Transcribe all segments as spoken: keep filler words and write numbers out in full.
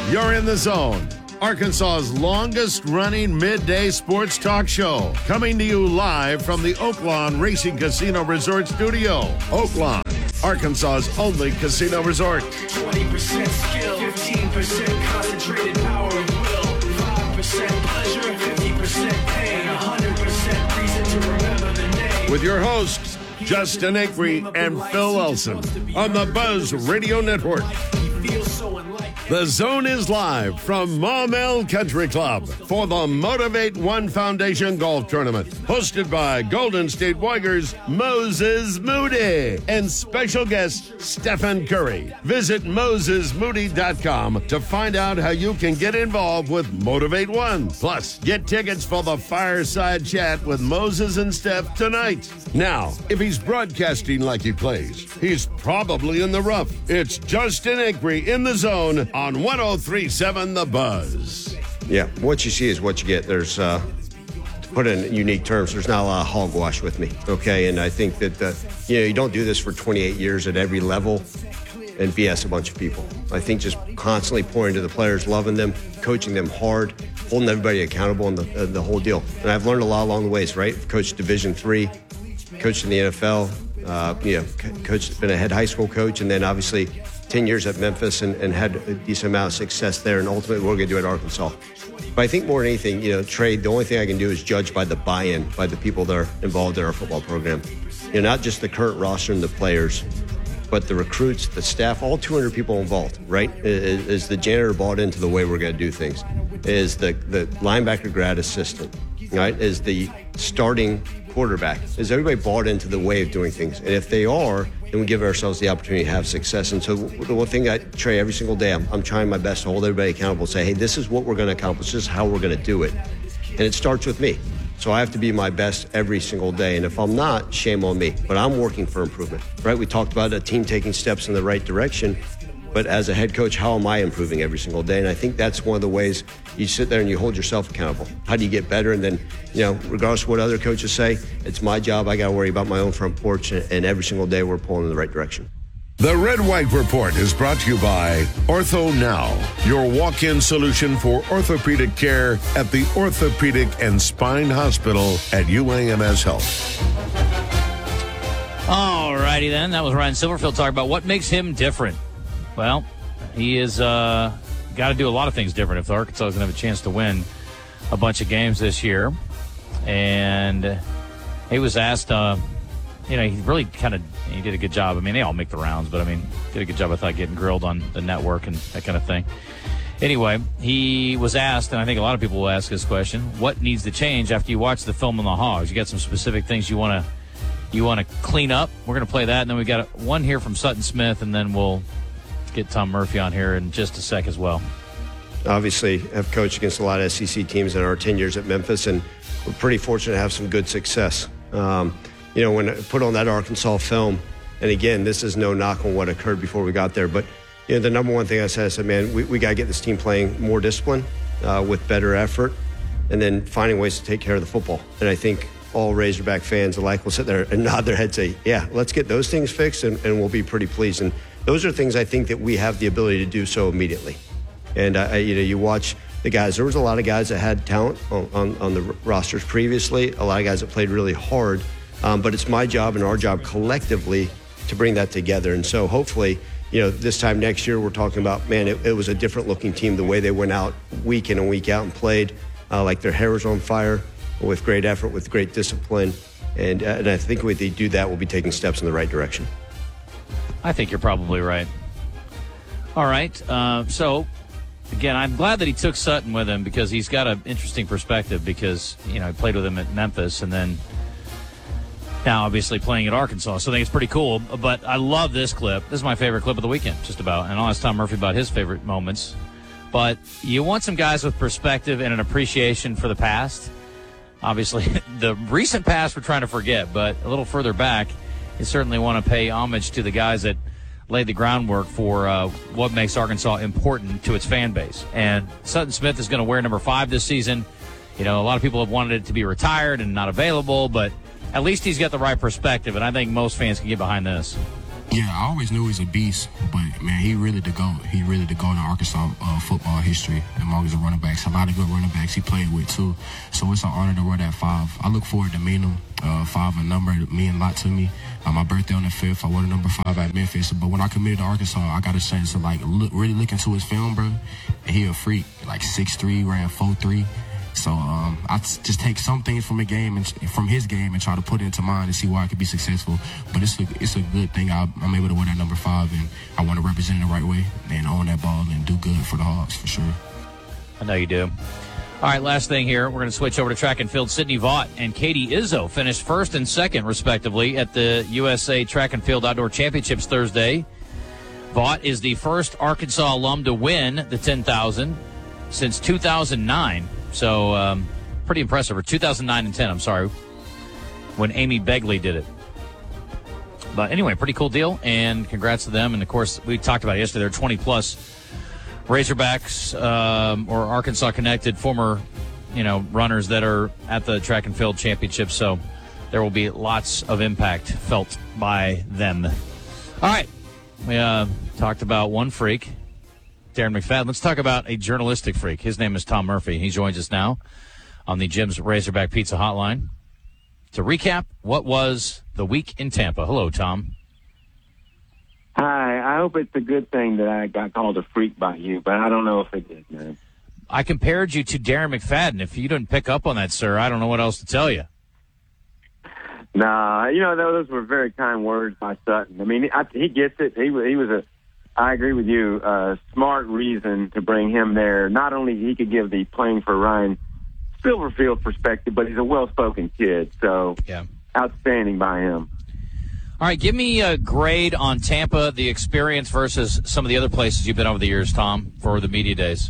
You're in the zone. Arkansas's longest-running midday sports talk show. Coming to you live from the Oaklawn Racing Casino Resort Studio. Oaklawn, Arkansas's only casino resort. twenty percent skill, fifteen percent concentrated power of will, five percent pleasure, fifty percent pain, one hundred percent reason to remember the name. With your hosts, Justin Acree and Phil Elson on the Buzz Radio Network. The Zone is live from Maumelle Country Club for the Motivate One Foundation Golf Tournament, hosted by Golden State Warriors Moses Moody and special guest Stephen Curry. Visit moses moody dot com to find out how you can get involved with Motivate One. Plus, get tickets for the fireside chat with Moses and Steph tonight. Now, if he's broadcasting like he plays, he's probably in the rough. It's Justin Acree in the Zone on one oh three point seven The Buzz. Yeah, what you see is what you get. There's, uh, to put it in unique terms, there's not a lot of hogwash with me, okay? And I think that, uh, you know, you don't do this for twenty-eight years at every level and B S a bunch of people. I think just constantly pouring to the players, loving them, coaching them hard, holding everybody accountable and the, uh, the whole deal. And I've learned a lot along the ways, right? Coached Division three, coached in the N F L, uh, you know, coached, been a head high school coach, and then obviously ten years at Memphis and, and had a decent amount of success there, and ultimately what we're going to do at Arkansas. But I think more than anything, you know, Trey, the only thing I can do is judge by the buy-in, by the people that are involved in our football program. You know, not just the current roster and the players, but the recruits, the staff, all two hundred people involved, right? Is, is the janitor bought into the way we're going to do things? Is the, the linebacker grad assistant, right? Is the starting quarterback? Is everybody bought into the way of doing things? And if they are, then we give ourselves the opportunity to have success. And so the one thing I, Trey, every single day, I'm, I'm trying my best to hold everybody accountable, say, hey, this is what we're going to accomplish. This is how we're going to do it. And it starts with me. So I have to be my best every single day. And if I'm not, shame on me. But I'm working for improvement, right? We talked about a team taking steps in the right direction. But as a head coach, how am I improving every single day? And I think that's one of the ways you sit there and you hold yourself accountable. How do you get better? And then, you know, regardless of what other coaches say, it's my job. I got to worry about my own front porch. And every single day we're pulling in the right direction. The Red White Report is brought to you by Ortho Now, your walk-in solution for orthopedic care at the Orthopedic and Spine Hospital at U A M S Health. All righty then. That was Ryan Silverfield talking about what makes him different. Well, he is uh, got to do a lot of things different if the Arkansas is going to have a chance to win a bunch of games this year. And he was asked, uh, you know, he really kind of he did a good job. I mean, they all make the rounds, but I mean, did a good job, I thought, getting grilled on the network and that kind of thing. Anyway, he was asked, and I think a lot of people will ask this question, what needs to change after you watch the film on the Hogs? You got some specific things you want to you want to clean up? We're going to play that, and then we got one here from Sutton Smith, and then we'll get Tom Murphy on here in just a sec as well. Obviously, I've coached against a lot of S E C teams in our ten years at Memphis, and we're pretty fortunate to have some good success. Um, you know, when I put on that Arkansas film, and again, this is no knock on what occurred before we got there, but you know, the number one thing I said, I said, man, we, we got to get this team playing more discipline uh, with better effort, and then finding ways to take care of the football. And I think all Razorback fans alike will sit there and nod their head, say, yeah, let's get those things fixed, and, and we'll be pretty pleased. And those are things I think that we have the ability to do so immediately. And, uh, you know, you watch the guys. There was a lot of guys that had talent on, on, on the rosters previously, a lot of guys that played really hard. Um, but it's my job and our job collectively to bring that together. And so hopefully, you know, this time next year we're talking about, man, it, it was a different looking team, the way they went out week in and week out and played uh, like their hair was on fire, with great effort, with great discipline. And, uh, and I think if they do that, we'll be taking steps in the right direction. I think you're probably right. All right. Uh, so, again, I'm glad that he took Sutton with him because he's got an interesting perspective because, you know, he played with him at Memphis and then now obviously playing at Arkansas. So I think it's pretty cool. But I love this clip. This is my favorite clip of the weekend, just about. And I'll ask Tom Murphy about his favorite moments. But you want some guys with perspective and an appreciation for the past. Obviously, the recent past we're trying to forget, but a little further back, you certainly want to pay homage to the guys that laid the groundwork for uh, what makes Arkansas important to its fan base. And Sutton Smith is going to wear number five this season. You know, a lot of people have wanted it to be retired and not available, but at least he's got the right perspective, and I think most fans can get behind this. Yeah, I always knew he was a beast, but, man, he really the GOAT. He really the GOAT in Arkansas uh, football history amongst the running backs. A lot of good running backs he played with, too. So it's an honor to run that five. I look forward to meeting him. Uh, five, a number mean a lot to me. Uh, my birthday on the fifth, I wore the number five at Memphis. But when I committed to Arkansas, I got a chance to, like, look, really look into his film, bro. And he a freak. Like, six three, ran four three. So um, I t- just take some things from a game and from his game and try to put it into mine and see why I could be successful. But it's a, it's a good thing I, I'm able to wear that number five, and I want to represent it the right way and own that ball and do good for the Hawks for sure. I know you do. All right, last thing here. We're going to switch over to track and field. Sydney Vaught and Katie Izzo finished first and second, respectively, at the U S A Track and Field Outdoor Championships Thursday. Vaught is the first Arkansas alum to win the ten thousand since two thousand nine. So, um, pretty impressive. Or two thousand nine and ten, I'm sorry, when Amy Begley did it. But anyway, pretty cool deal, and congrats to them. And, of course, we talked about it yesterday. There are twenty-plus Razorbacks um, or Arkansas-connected former, you know, runners that are at the track and field championship. So there will be lots of impact felt by them. All right. We uh, talked about one freak, Darren McFadden. Let's talk about a journalistic freak. His name is Tom Murphy. He joins us now on the Jim's Razorback Pizza Hotline to recap what was the week in Tampa. Hello, Tom. Hi. I hope it's a good thing that I got called a freak by you, but I don't know if it is, man. I compared you to Darren McFadden. If you didn't pick up on that, sir, I don't know what else to tell you. Nah, you know, those were very kind words by Sutton. I mean, I, he gets it. He, he was a, I agree with you, a smart reason to bring him there. Not only he could give the playing for Ryan Silverfield perspective, but he's a well-spoken kid, so yeah, outstanding by him. All right, give me a grade on Tampa, the experience versus some of the other places you've been over the years, Tom, for the media days.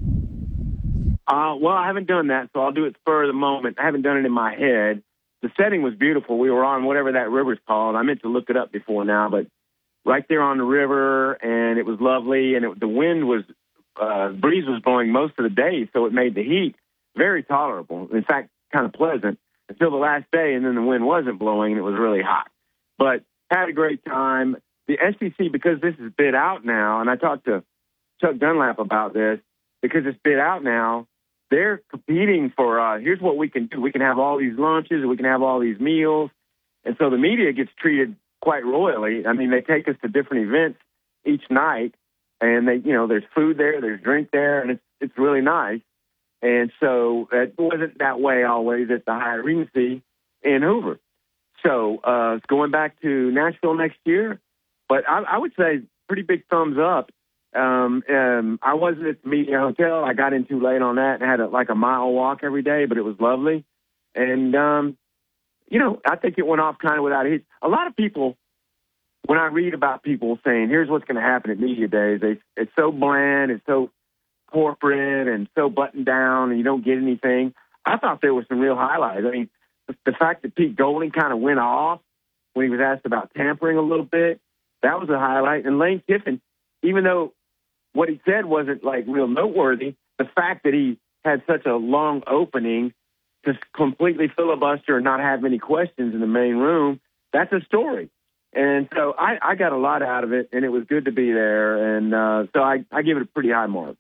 Uh, well, I haven't done that, so I'll do it spur of the moment. I haven't done it in my head. The setting was beautiful. We were on whatever that river's called. I meant to look it up before now, but right there on the river, and it was lovely, and it, the wind was, uh, breeze was blowing most of the day, so it made the heat very tolerable. In fact, kind of pleasant until the last day, and then the wind wasn't blowing, and it was really hot. But had a great time. The S E C, because this is bid out now, and I talked to Chuck Dunlap about this, because it's bid out now, they're competing for, uh, here's what we can do. We can have all these lunches, we can have all these meals. And so the media gets treated quite royally. I mean, they take us to different events each night, and they, you know, there's food there, there's drink there, and it's it's really nice. And so it wasn't that way always at the Hyatt Regency in Hoover. So uh, it's going back to Nashville next year. But I, I would say pretty big thumbs up. Um, um, I wasn't at the media hotel. I got in too late on that and had a, like a mile walk every day, but it was lovely. And, um, you know, I think it went off kind of without a hitch. A lot of people, when I read about people saying, here's what's going to happen at media days, they, it's so bland, it's so corporate and so buttoned down, and you don't get anything. I thought there were some real highlights. I mean, the, the fact that Pete Golding kind of went off when he was asked about tampering a little bit, that was a highlight. And Lane Kiffin, even though what he said wasn't like real noteworthy, the fact that he had such a long opening to completely filibuster and not have any questions in the main room, that's a story. And so I, I got a lot out of it, and it was good to be there. And uh, so I, I give it a pretty high mark.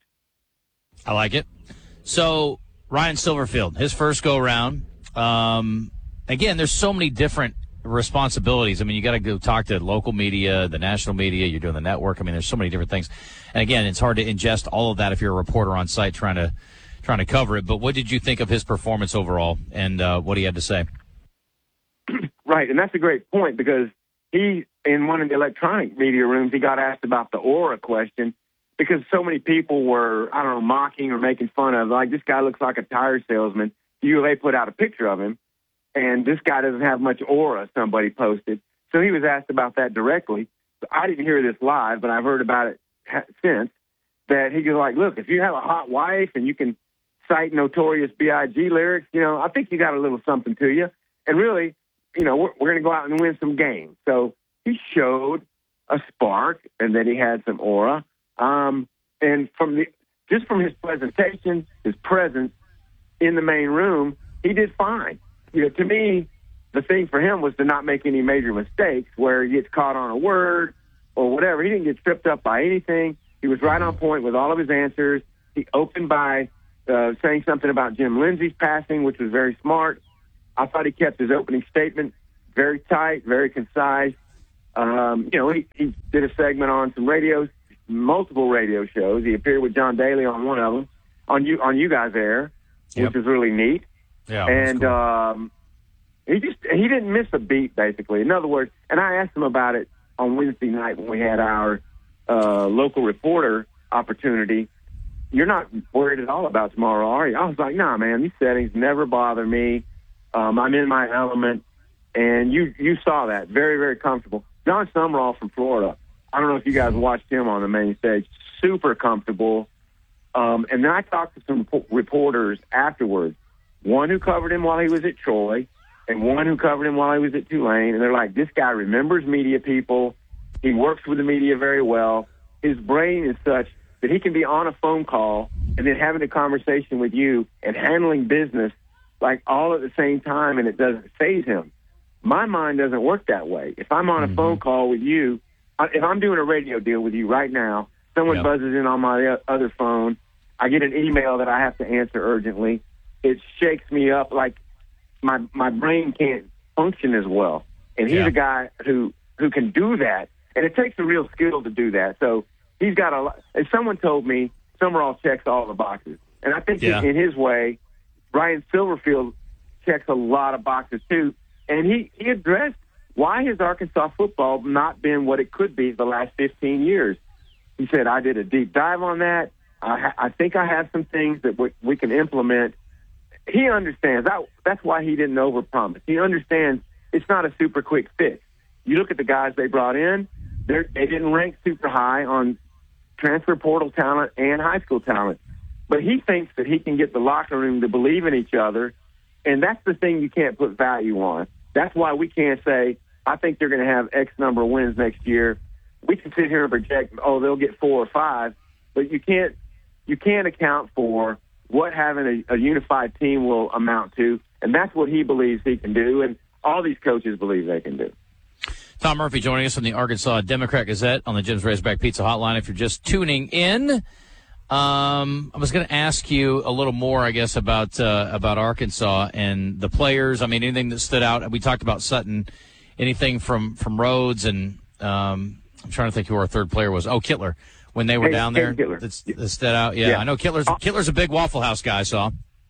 I like it. So Ryan Silverfield, his first go-round. Um, again, there's so many different responsibilities. I mean, you got to go talk to local media, the national media, you're doing the network. I mean, there's so many different things. And again, it's hard to ingest all of that if you're a reporter on site trying to trying to cover it. But what did you think of his performance overall and uh, what he had to say? Right, and that's a great point, because he, in one of the electronic media rooms, he got asked about the aura question, because so many people were, I don't know, mocking or making fun of, like, this guy looks like a tire salesman. U of A put out a picture of him, and this guy doesn't have much aura, somebody posted. So he was asked about that directly. So I didn't hear this live, but I've heard about it since, that he goes like, look, if you have a hot wife and you can cite Notorious B I G lyrics, you know, I think you got a little something to you. And really, you know, we're, we're going to go out and win some games. So he showed a spark and that he had some aura. Um, and from the just from his presentation, his presence in the main room, he did fine. You know, to me, the thing for him was to not make any major mistakes where he gets caught on a word or whatever. He didn't get tripped up by anything. He was right on point with all of his answers. He opened by uh, saying something about Jim Lindsey's passing, which was very smart. I thought he kept his opening statement very tight, very concise. Um, you know, he, he did a segment on some radios, multiple radio shows. He appeared with John Daly on one of them, on you on you guys' air, Yep. which was really neat. Yeah, and cool. um, he just he didn't miss a beat, basically. In other words, and I asked him about it on Wednesday night when we had our uh, local reporter opportunity. You're not worried at all about tomorrow, are you? I was like, nah, man, these settings never bother me. Um, I'm in my element, and you you saw that. Very, very comfortable. John Summerall from Florida, I don't know if you guys watched him on the main stage, super comfortable. Um, and then I talked to some reporters afterwards, one who covered him while he was at Troy and one who covered him while he was at Tulane. And they're like, this guy remembers media people. He works with the media very well. His brain is such that he can be on a phone call and then having a conversation with you and handling business like all at the same time, and it doesn't faze him. My mind doesn't work that way. If I'm on a mm-hmm. phone call with you, if I'm doing a radio deal with you right now, someone yep. buzzes in on my other phone, I get an email that I have to answer urgently. It shakes me up like my my brain can't function as well. And he's yeah. a guy who, who can do that, and it takes a real skill to do that. So he's got a lot. As someone told me, Summerall checks all the boxes. And I think yeah. in his way, Ryan Silverfield checks a lot of boxes too. And he, he addressed why has Arkansas football not been what it could be the last fifteen years. He said, I did a deep dive on that. I, ha- I think I have some things that we, we can implement. He understands. That, that's why he didn't overpromise. He understands it's not a super quick fix. You look at the guys they brought in, they didn't rank super high on transfer portal talent and high school talent. But he thinks that he can get the locker room to believe in each other, and that's the thing you can't put value on. That's why we can't say, I think they're going to have X number of wins next year. We can sit here and project, oh, they'll get four or five, but you can't you can't account for what having a, a unified team will amount to, and that's what he believes he can do, and all these coaches believe they can do. Tom Murphy joining us from the Arkansas Democrat-Gazette on the Jim's Razorback Pizza Hotline. If you're just tuning in, um, I was going to ask you a little more, I guess, about uh, about Arkansas and the players. I mean, anything that stood out. We talked about Sutton. Anything from, from Rhodes and um, I'm trying to think who our third player was. Oh, Kittler. When they were hey, down hey, there, Kittler. that's, that's that out. Yeah, yeah, I know Kittler's Kittler's a big Waffle House guy. I saw.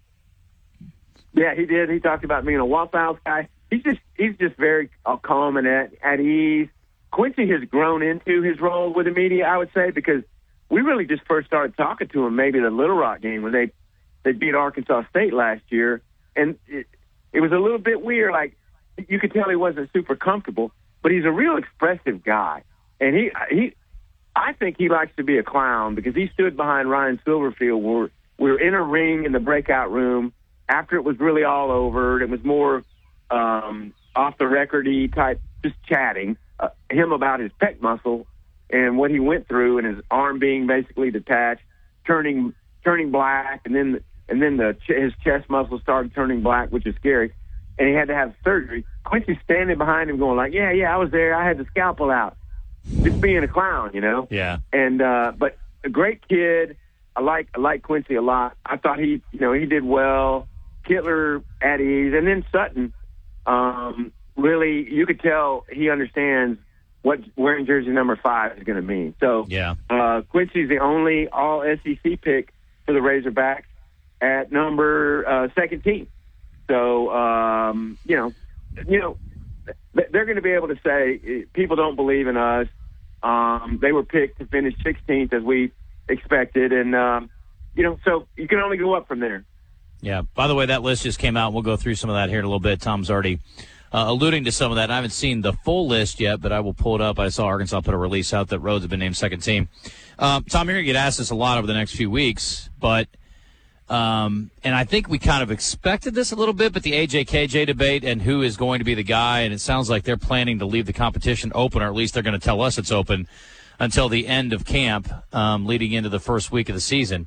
Yeah, he did. He talked about being a Waffle House guy. He's just he's just very uh, calm and at, at ease. Quincy has grown into his role with the media, I would say, because we really just first started talking to him maybe the Little Rock game when they they beat Arkansas State last year, and it, it was a little bit weird. Like you could tell he wasn't super comfortable, but he's a real expressive guy, and he he. I think he likes to be a clown because he stood behind Ryan Silverfield. We're, we were in a ring in the breakout room after it was really all over. It was more um, off-the-record-y type, just chatting, uh, him about his pec muscle and what he went through and his arm being basically detached, turning turning black, and then and then the his chest muscles started turning black, which is scary, and he had to have surgery. Quincy's standing behind him going like, yeah, yeah, I was there. I had the scalpel out. Just being a clown, you know? Yeah. And, uh, but a great kid. I like, I like Quincy a lot. I thought he, you know, he did well. Kittler at ease. And then Sutton, um, really, you could tell he understands what wearing jersey number five is going to mean. So, yeah. uh, Quincy's the only all S E C pick for the Razorbacks at number, uh, second team. So, um, you know, you know, they're going to be able to say, people don't believe in us. Um, they were picked to finish sixteenth as we expected. And, um, you know, so you can only go up from there. Yeah. By the way, that list just came out. We'll go through some of that here in a little bit. Tom's already uh, alluding to some of that. I haven't seen the full list yet, but I will pull it up. I saw Arkansas put a release out that Rhodes had been named second team. Um, Tom, you're going to get asked this a lot over the next few weeks, but Um, and I think we kind of expected this a little bit, but the A J K J debate and who is going to be the guy, and it sounds like they're planning to leave the competition open, or at least they're going to tell us it's open until the end of camp, um, leading into the first week of the season.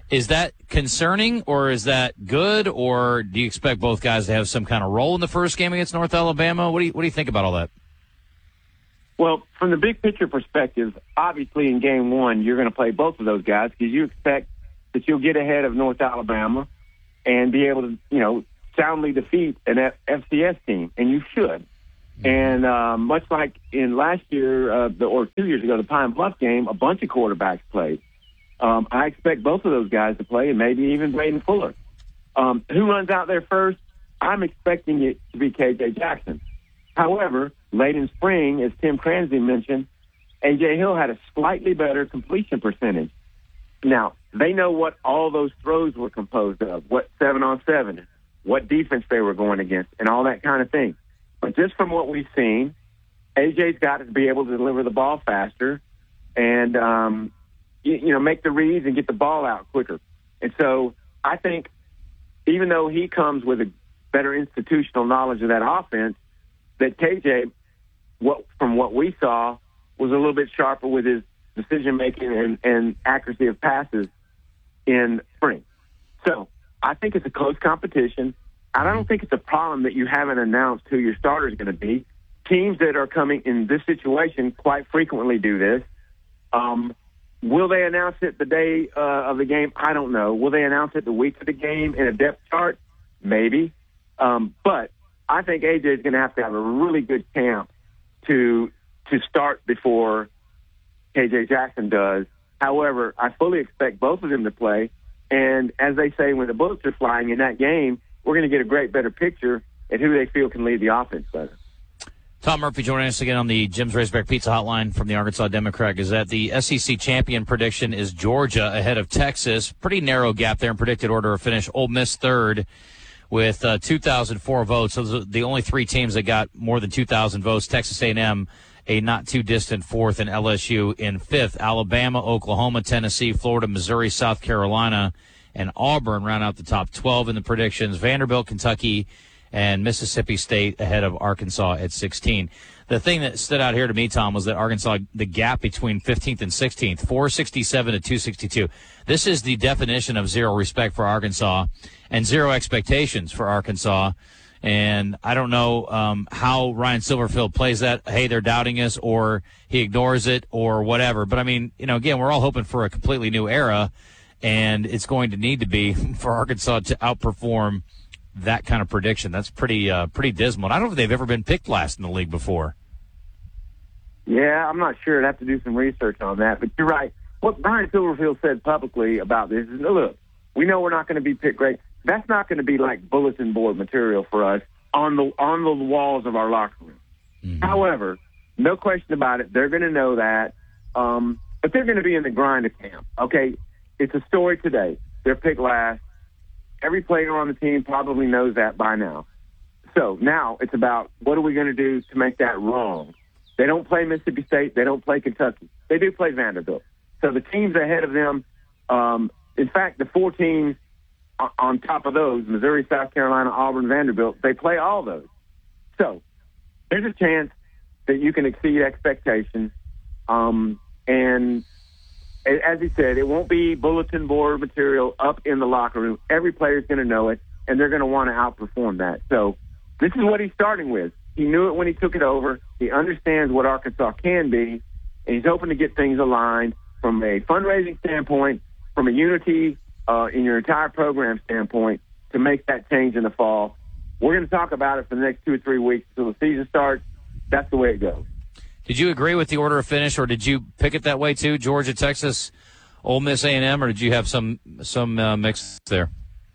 Is that concerning, or is that good, or do you expect both guys to have some kind of role in the first game against North Alabama? What do you what do you think about all that? Well, from the big picture perspective, obviously in game one, you're going to play both of those guys because you expect that you'll get ahead of North Alabama and be able to, you know, soundly defeat an F- FCS team, and you should. And uh, much like in last year, uh, the, or two years ago, the Pine Bluff game, a bunch of quarterbacks played. Um, I expect both of those guys to play, and maybe even Braden Fuller. Um, who runs out there first? I'm expecting it to be K J Jackson. However, late in spring, as Tim Cransey mentioned, A J Hill had a slightly better completion percentage. Now, they know what all those throws were composed of, what seven on seven, what defense they were going against, and all that kind of thing. But just from what we've seen, A J's got to be able to deliver the ball faster and, um, you, you know, make the reads and get the ball out quicker. And so I think even though he comes with a better institutional knowledge of that offense, that K J, what from what we saw, was a little bit sharper with his decision-making and, and accuracy of passes in spring. So I think it's a close competition. I don't think it's a problem that you haven't announced who your starter is going to be. Teams that are coming in this situation quite frequently do this. Um, will they announce it the day uh, of the game? I don't know. Will they announce it the week of the game in a depth chart? Maybe. Um, but I think A J is going to have to have a really good camp to to start before K J Jackson does. However, I fully expect both of them to play. And as they say, when the bullets are flying in that game, we're going to get a great, better picture at who they feel can lead the offense better. Tom Murphy joining us again on the Jim's Razorback Pizza Hotline from the Arkansas Democrat Gazette. The S E C champion prediction is Georgia ahead of Texas. Pretty narrow gap there in predicted order of finish. Ole Miss third with uh, two thousand four votes. Those are the only three teams that got more than two thousand votes. Texas A and M, a not-too-distant fourth, and L S U in fifth. Alabama, Oklahoma, Tennessee, Florida, Missouri, South Carolina, and Auburn round out the top twelve in the predictions. Vanderbilt, Kentucky, and Mississippi State ahead of Arkansas at sixteen. The thing that stood out here to me, Tom, was that Arkansas, the gap between fifteenth and sixteenth, four sixty-seven to two sixty-two. This is the definition of zero respect for Arkansas and zero expectations for Arkansas. And I don't know um, how Ryan Silverfield plays that. Hey, they're doubting us, or he ignores it, or whatever. But, I mean, you know, again, we're all hoping for a completely new era. And it's going to need to be for Arkansas to outperform that kind of prediction. That's pretty uh, pretty dismal. And I don't know if they've ever been picked last in the league before. Yeah, I'm not sure. I'd have to do some research on that. But you're right. What Brian Silverfield said publicly about this is, look, we know we're not going to be picked great. That's not going to be like bulletin board material for us on the on the walls of our locker room. Mm-hmm. However, no question about it, they're going to know that. Um, but they're going to be in the grind of camp. Okay, it's a story today. They're picked last. Every player on the team probably knows that by now. So now it's about what are we going to do to make that wrong. They don't play Mississippi State. They don't play Kentucky. They do play Vanderbilt. So the teams ahead of them, um, in fact, the four teams on top of those, Missouri, South Carolina, Auburn, Vanderbilt, they play all those. So there's a chance that you can exceed expectations. Um, and as he said, it won't be bulletin board material up in the locker room. Every player's going to know it, and they're going to want to outperform that. So this is what he's starting with. He knew it when he took it over. He understands what Arkansas can be, and he's hoping to get things aligned from a fundraising standpoint, from a unity uh, in your entire program standpoint, to make that change in the fall. We're going to talk about it for the next two or three weeks until the season starts. That's the way it goes. Did you agree with the order of finish, or did you pick it that way too? Georgia, Texas, Ole Miss, A and M, or did you have some some uh, mix there?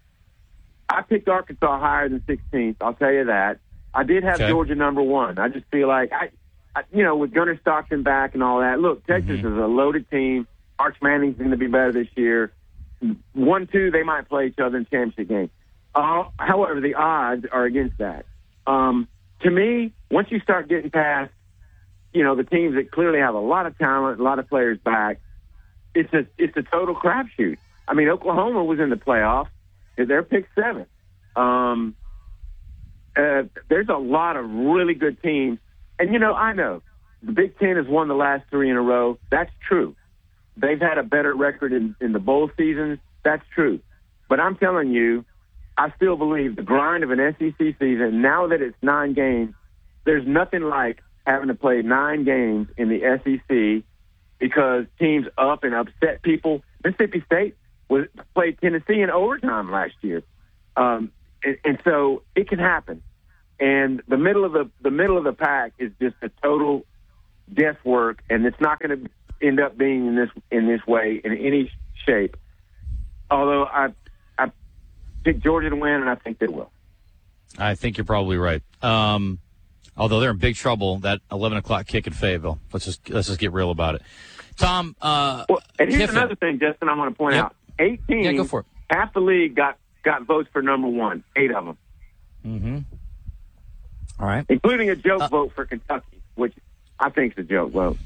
I picked Arkansas higher than sixteenth. I'll tell you that. I did have okay. Georgia number one. I just feel like I, I, you know, with Gunnar Stockton back and all that. Look, Texas mm-hmm. is a loaded team. Arch Manning's going to be better this year. One, two, they might play each other in championship games. Uh, however, the odds are against that. Um, to me, once you start getting past, you know, the teams that clearly have a lot of talent, a lot of players back, it's a it's a total crapshoot. I mean, Oklahoma was in the playoffs. They're picked seventh. Um, uh, there's a lot of really good teams. And, you know, I know the Big Ten has won the last three in a row. That's true. They've had a better record in, in the bowl seasons. That's true. But I'm telling you, I still believe the grind of an S E C season, now that it's nine games, there's nothing like having to play nine games in the S E C because teams up and upset people. Mississippi State was played Tennessee in overtime last year. Um, and, and so it can happen. And the middle of the the middle of the pack is just a total guesswork, and it's not going to end up being in this in this way in any shape. Although I I picked Georgia to win, and I think they will. I think you're probably right. Um, although they're in big trouble, that eleven o'clock kick in Fayetteville. Let's just let's just get real about it. Tom, uh, well, and here's Kiffin. another thing, Justin, I want to point Yep. out. Eighteen, Yeah, go for it. half the league got got votes for number one. Eight of them. Mm-hmm. All right. Including a joke Uh, vote for Kentucky, which I think is a joke vote.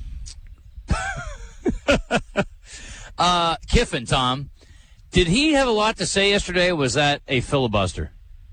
uh, Kiffin, Tom, did he have a lot to say yesterday? Or was that a filibuster?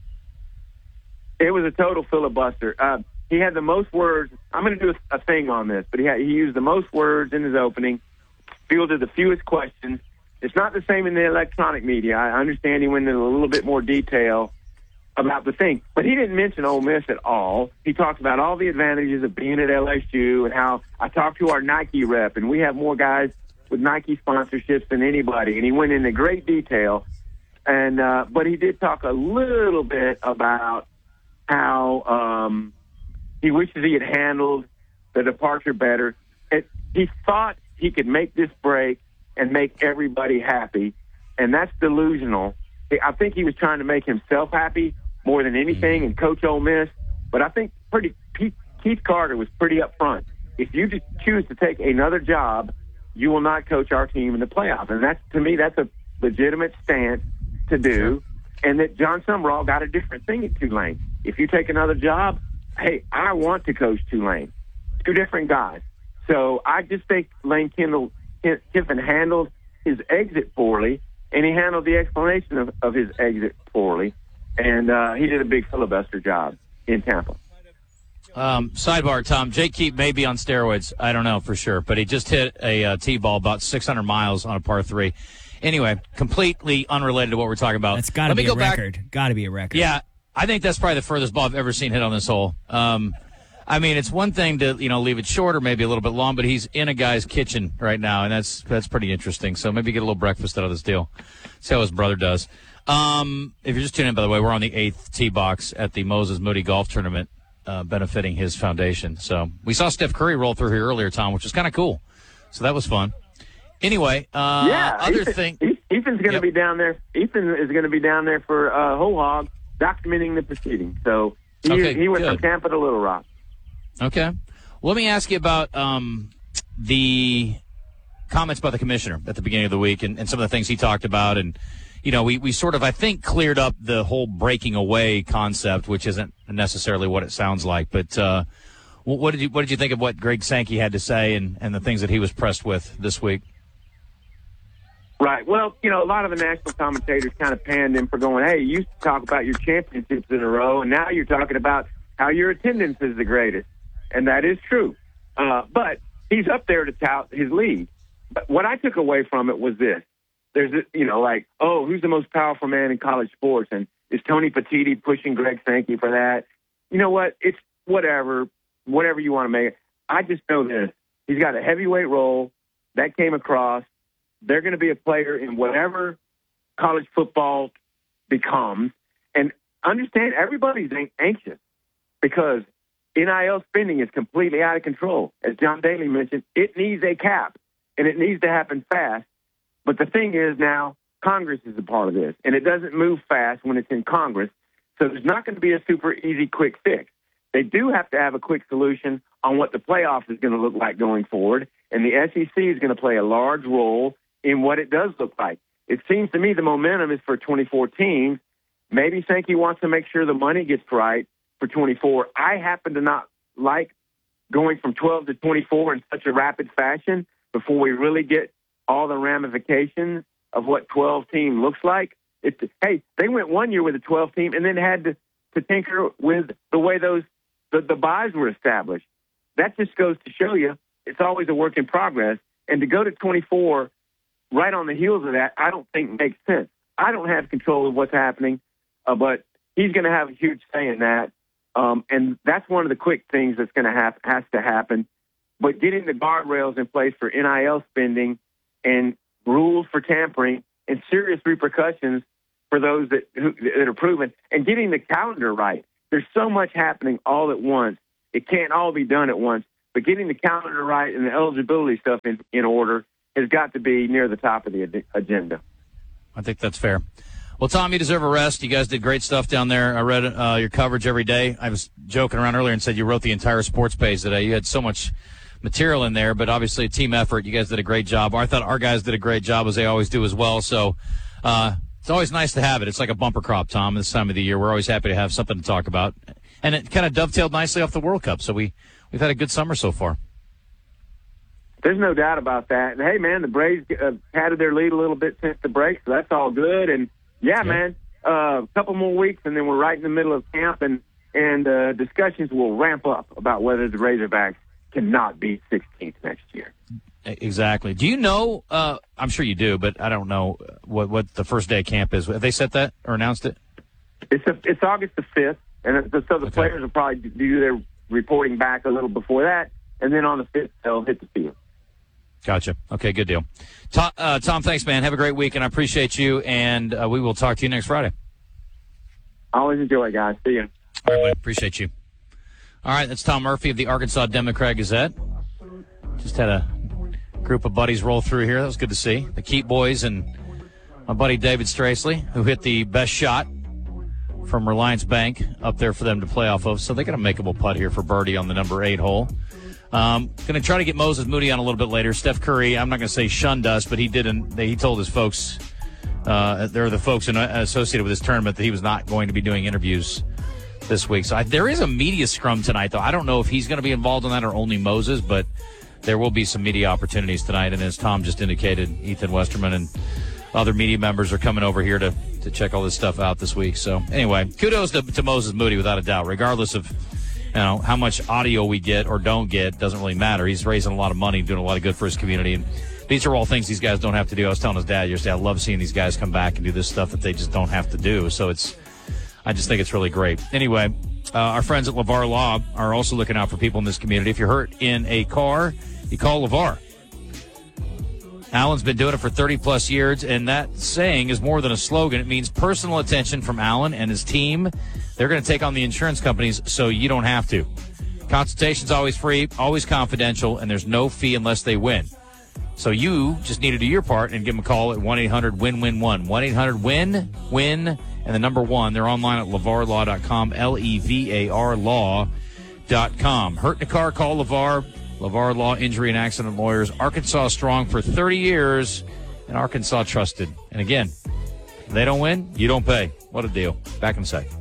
It was a total filibuster. Uh, he had the most words. I'm going to do a, a thing on this, but he, had, he used the most words in his opening, fielded the fewest questions. It's not the same in the electronic media. I understand he went into a little bit more detail about the thing, but he didn't mention Ole Miss at all. He talked about all the advantages of being at L S U and how I talked to our Nike rep, and we have more guys with Nike sponsorships than anybody. And he went into great detail, and uh, but he did talk a little bit about how um, he wishes he had handled the departure better. It, he thought he could make this break and make everybody happy, and that's delusional. I think he was trying to make himself happy more than anything and coach Ole Miss, but I think pretty Keith, Keith Carter was pretty upfront. If you just choose to take another job, you will not coach our team in the playoff, and that's, to me, that's a legitimate stance to do, and that John Sumrall got a different thing at Tulane. If you take another job, hey, I want to coach Tulane. Two different guys. So I just think Lane Kendall, Kiffin handled his exit poorly, and he handled the explanation of, of his exit poorly, and uh, he did a big filibuster job in Tampa. Um, sidebar, Tom, Jake Keep may be on steroids. I don't know for sure, but he just hit a uh, tee-ball about six hundred miles on a par three. Anyway, completely unrelated to what we're talking about. That's got to be a record. Got to be a record. Yeah, I think that's probably the furthest ball I've ever seen hit on this hole. Um, I mean, it's one thing to, you know, leave it short or maybe a little bit long, but he's in a guy's kitchen right now, and that's that's pretty interesting. So maybe get a little breakfast out of this deal. See how his brother does. Um, if you're just tuning in, by the way, we're on the eighth tee box at the Moses Moody Golf Tournament, uh, benefiting his foundation. So we saw Steph Curry roll through here earlier, Tom, which was kind of cool. So that was fun. Anyway, uh, yeah, other Ethan, thing. Ethan's going to Yep. be down there. Ethan is going to be down there for uh, Whole Hog, documenting the proceedings. So he, Okay, he went good. from Tampa to Little Rock. Okay. Let me ask you about um, the comments about the commissioner at the beginning of the week and, and some of the things he talked about. And, you know, we, we sort of, I think, cleared up the whole breaking away concept, which isn't necessarily what it sounds like. But uh, what did you what did you think of what Greg Sankey had to say and, and the things that he was pressed with this week? Right. Well, you know, a lot of the national commentators kind of panned him for going, hey, you used to talk about your championships in a row, and now you're talking about how your attendance is the greatest. And that is true. Uh, but he's up there to tout his league. But what I took away from it was this. There's, a, you know, like, oh, who's the most powerful man in college sports? And is Tony Petitti pushing Greg Sankey for that? You know what? It's whatever, whatever you want to make it. I just know this. He's got a heavyweight role. That came across. They're going to be a player in whatever college football becomes. And understand, everybody's anxious because N I L spending is completely out of control. As John Daly mentioned, it needs a cap, and it needs to happen fast. But the thing is now, Congress is a part of this, and it doesn't move fast when it's in Congress. So there's not going to be a super easy, quick fix. They do have to have a quick solution on what the playoff is going to look like going forward, and the S E C is going to play a large role in what it does look like. It seems to me the momentum is for twenty-four teams. Maybe Sankey wants to make sure the money gets right for twenty-four. I happen to not like going from twelve to twenty-four in such a rapid fashion before we really get all the ramifications of what twelve team looks like. It, hey, they went one year with a twelve team and then had to, to tinker with the way those the, the buys were established. That just goes to show you it's always a work in progress. And to go to twenty-four right on the heels of that, I don't think makes sense. I don't have control of what's happening, uh, but he's going to have a huge say in that. Um, and that's one of the quick things that's going to have has to happen. But getting the guardrails in place for N I L spending and rules for tampering and serious repercussions for those that who, that are proven, and getting the calendar right. There's so much happening all at once. It can't all be done at once. But getting the calendar right and the eligibility stuff in, in order has got to be near the top of the ad- agenda. I think that's fair. Well, Tom, you deserve a rest. You guys did great stuff down there. I read uh, your coverage every day. I was joking around earlier and said you wrote the entire sports page today. You had so much material in there, but obviously a team effort. You guys did a great job. I thought our guys did a great job, as they always do as well. So uh, it's always nice to have it. It's like a bumper crop, Tom, this time of the year. We're always happy to have something to talk about. And it kind of dovetailed nicely off the World Cup. So we, we've had a good summer so far. There's no doubt about that. And, hey, man, the Braves uh, padded their lead a little bit since the break, so that's all good. And, yeah, yeah. man, uh, a couple more weeks, and then we're right in the middle of camp, and, and uh, discussions will ramp up about whether the Razorbacks cannot beat sixteenth next year. Exactly. Do you know, uh, I'm sure you do, but I don't know what, what the first day of camp is. Have they set that or announced it? It's a, it's August the fifth, and so the okay. players will probably do their reporting back a little before that, and then on the fifth, they'll hit the field. Gotcha. Okay, good deal. Tom, uh, Tom, thanks, man. Have a great week, and I appreciate you, and uh, we will talk to you next Friday. I always enjoy it, guys. See you. All right, buddy. Appreciate you. All right, that's Tom Murphy of the Arkansas Democrat Gazette. Just had a group of buddies roll through here. That was good to see. The Keep Boys and my buddy David Stracely, who hit the best shot from Reliance Bank up there for them to play off of. So they got a makeable putt here for birdie on the number eight hole. Um, going to try to get Moses Moody on a little bit later. Steph Curry, I'm not going to say shunned us, but he didn't. He told his folks, uh, there are the folks in, uh, associated with this tournament, that he was not going to be doing interviews this week. So I, there is a media scrum tonight, though. I don't know if he's going to be involved in that or only Moses, but there will be some media opportunities tonight. And as Tom just indicated, Ethan Westerman and other media members are coming over here to, to check all this stuff out this week. So anyway, kudos to, to Moses Moody without a doubt, regardless of you know how much audio we get or don't get. Doesn't really matter. He's raising a lot of money, doing a lot of good for his community, and these are all things these guys don't have to do. I was telling his dad yesterday, I love seeing these guys come back and do this stuff that they just don't have to do. So it's, I just think it's really great. Anyway, uh, our friends at LeVar Law are also looking out for people in this community. If you're hurt in a car, you call LeVar. Alan's been doing it for thirty plus years, and that saying is more than a slogan. It means personal attention from Alan and his team. They're going to take on the insurance companies so you don't have to. Consultation's always free, always confidential, and there's no fee unless they win. So you just need to do your part and give them a call at one eight hundred win win one. one eight hundred win win and the number one. They're online at levar law dot com, L E V A R law dot com. Hurt in a car, call LeVar. LeVar Law, Injury and Accident Lawyers. Arkansas strong for thirty years, and Arkansas trusted. And again, if they don't win, you don't pay. What a deal. Back in a sec.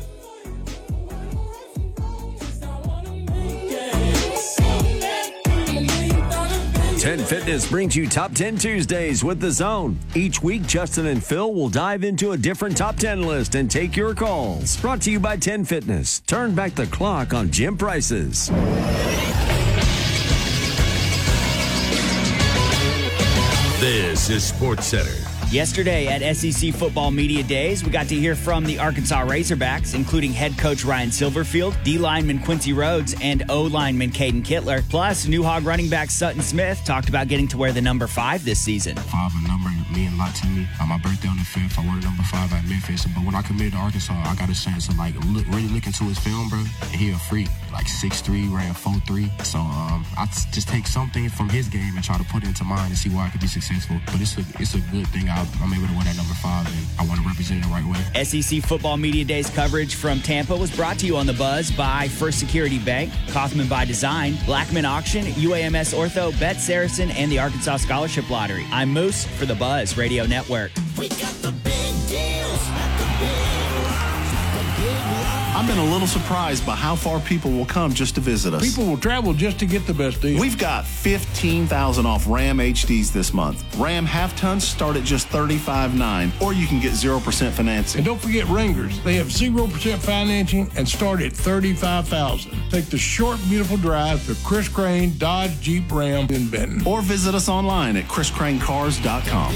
ten Fitness brings you Top ten Tuesdays with The Zone. Each week, Justin and Phil will dive into a different Top ten list and take your calls. Brought to you by ten Fitness. Turn back the clock on gym prices. This is SportsCenter. Yesterday at S E C Football Media Days, we got to hear from the Arkansas Razorbacks, including head coach Ryan Silverfield, D lineman Quincy Rhodes, and O lineman Caden Kittler. Plus, New Hog running back Sutton Smith talked about getting to wear the number five this season. Five a number mean a lot to me. On my birthday on the fifth, I wore number five at Memphis. But when I committed to Arkansas, I got a chance to like look, really look into his film, bro. And he a freak, like six three, ran four three. So um, I t- just take something from his game and try to put it into mine and see where I could be successful. But it's a it's a good thing. I, I'm able to wear that number five, and I want to represent it the right way. S E C Football Media Days coverage from Tampa was brought to you on The Buzz by First Security Bank, Kaufman by Design, Blackman Auction, U A M S Ortho, Bet Saracen, and the Arkansas Scholarship Lottery. I'm Moose for The Buzz Radio Network. We got the big deals, the big, the big I've been a little surprised by how far people will come just to visit us. People will travel just to get the best deal. We've got fifteen thousand off Ram H Ds this month. Ram half-tons start at just thirty-five nine, or you can get zero percent financing. And don't forget Wranglers. They have zero percent financing and start at thirty-five thousand dollars. Take the short, beautiful drive to Chris Crane Dodge Jeep Ram in Benton. Or visit us online at chris crane cars dot com.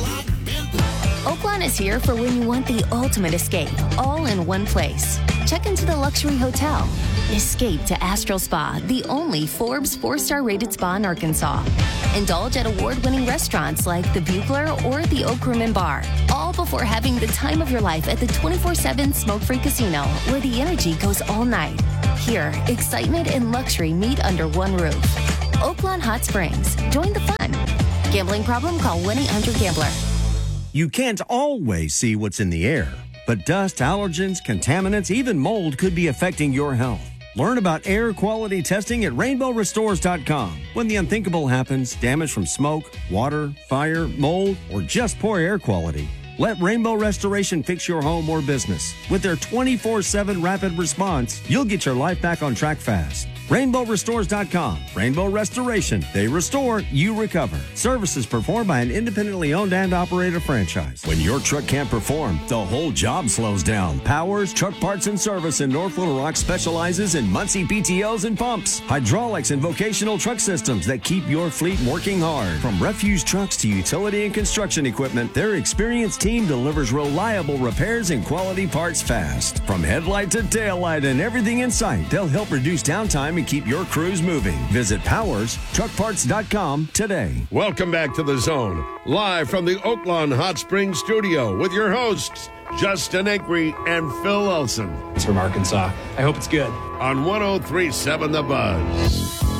Oaklawn is here for when you want the ultimate escape, all in one place. Check into the luxury hotel. Escape to Astral Spa, the only Forbes four-star rated spa in Arkansas. Indulge at award-winning restaurants like the Bugler or the Oak Room and Bar, all before having the time of your life at the twenty-four seven smoke-free casino, where the energy goes all night. Here, excitement and luxury meet under one roof. Oaklawn Hot Springs. Join the fun. Gambling problem? Call one eight hundred gambler. You can't always see what's in the air, but dust, allergens, contaminants, even mold could be affecting your health. Learn about air quality testing at rainbow restores dot com. When the unthinkable happens, damage from smoke, water, fire, mold, or just poor air quality, let Rainbow Restoration fix your home or business. With their twenty-four seven rapid response, you'll get your life back on track fast. rainbow restores dot com. Rainbow Restoration. They restore, you recover. Services performed by an independently owned and operated franchise. When your truck can't perform, the whole job slows down. Powers Truck Parts and Service in North Little Rock specializes in Muncie P T Os and pumps, hydraulics, and vocational truck systems that keep your fleet working hard. From refuse trucks to utility and construction equipment, their experienced team delivers reliable repairs and quality parts fast. From headlight to tail light and everything in sight, they'll help reduce downtime and keep your crews moving. Visit powers truck parts dot com today. Welcome back to The Zone, live from the Oaklawn Hot Springs studio with your hosts, Justin Acree and Phil Elson. It's from Arkansas. I hope it's good. On one oh three point seven The Buzz.